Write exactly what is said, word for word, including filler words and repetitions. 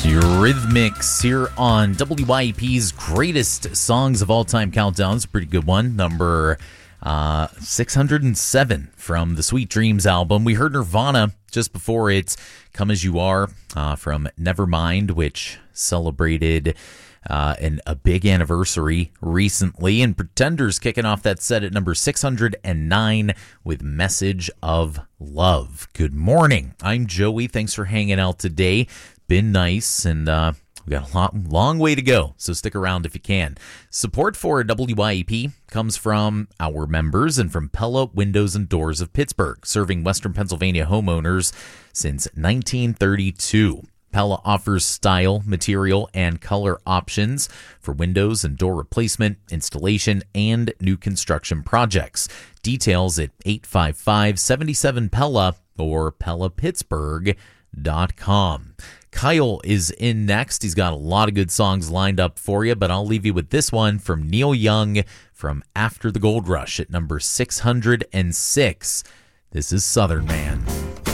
Eurythmics here on W I E P's Greatest Songs of All Time Countdown. It's a pretty good one. Number uh, six hundred seven from the Sweet Dreams album. We heard Nirvana just before it, Come As You Are, uh, from Nevermind, which celebrated uh, an, a big anniversary recently. And Pretenders kicking off that set at number six hundred nine with Message of Love. Good morning. I'm Joey. Thanks for hanging out today. Been nice, and uh, we got a lot, long way to go, so stick around if you can. Support for W I E P comes from our members and from Pella Windows and Doors of Pittsburgh, serving Western Pennsylvania homeowners since nineteen thirty-two. Pella offers style, material, and color options for windows and door replacement, installation, and new construction projects. Details at eight five five, seven seven, Pella or Pella Pittsburgh dot com. Kyle is in next. He's got a lot of good songs lined up for you, but I'll leave you with this one from Neil Young from After the Gold Rush at number six hundred six. This is Southern Man.